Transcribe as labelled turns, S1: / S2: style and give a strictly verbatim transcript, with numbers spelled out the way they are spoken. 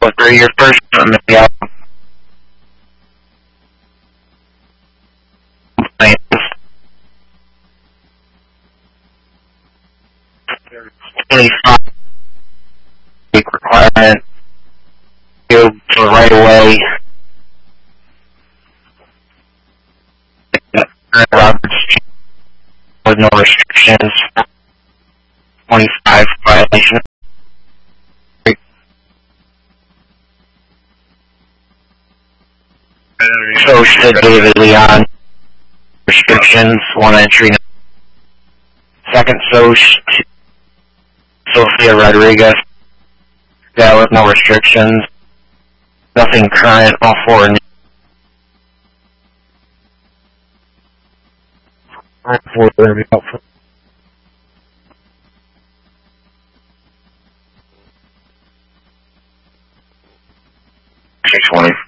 S1: for your first yeah. twenty-five requirement you for right away. Roberts with no restrictions. twenty-five violation. So should David Leon restrictions, one entry. Second Soch, Sophia Rodriguez, yeah, with no restrictions. Nothing current, all four. All four are going to be helpful. six twenty.